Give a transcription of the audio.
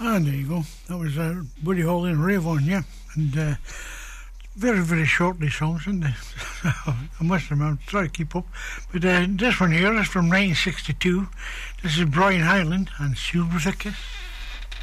Ah, there you go. That was Buddy Holly and Ray Vaughan, yeah. And very, very short, these songs, aren't they? I must remember, try to keep up. But this one here is from 1962. This is Brian Hyland and Sealed with a Kiss.